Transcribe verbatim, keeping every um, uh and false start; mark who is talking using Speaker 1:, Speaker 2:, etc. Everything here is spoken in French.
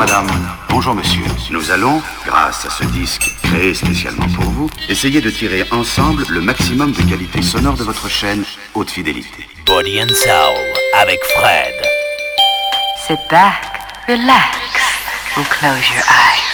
Speaker 1: madame. Bonjour monsieur. Nous allons, grâce à ce disque créé spécialement pour vous, essayer de tirer ensemble le maximum de qualité sonore de votre chaîne haute fidélité.
Speaker 2: Body and Soul avec Fred.
Speaker 3: Sit back, relax, and close your eyes.